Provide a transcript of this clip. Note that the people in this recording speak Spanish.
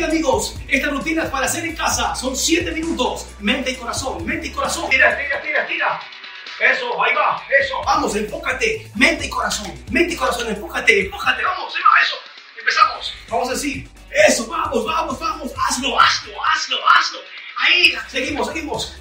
Hey amigos, esta rutina es para hacer en casa. Son 7 minutos. Mente y corazón, mente y corazón. Tira. Eso, ahí va, eso. Vamos, enfócate. Mente y corazón, enfócate. Vamos, eso. Empezamos. Vamos a decir, eso, vamos. Hazlo. Ahí, seguimos.